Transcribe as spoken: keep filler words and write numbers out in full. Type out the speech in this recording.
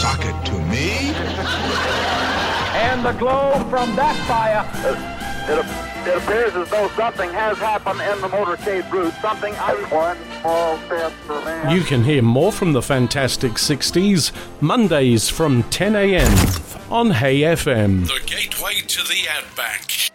Sock it to me. And the glow from that fire. It, it appears as though something has happened in the motorcade route. Something I... One small step for man. You can hear more from the Fantastic sixties, Mondays from ten a.m. on Hay F M. The gateway to the Outback.